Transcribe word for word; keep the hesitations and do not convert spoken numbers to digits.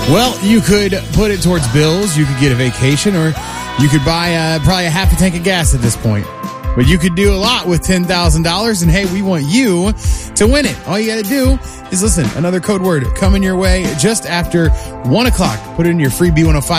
Well, you could put it towards bills, you could get a vacation, or you could buy uh, probably a half a tank of gas at this point. But you could do a lot with ten thousand dollars, and hey, we want you to win it. All you got to do is listen, another code word coming your way just after one o'clock. Put it in your free B one oh five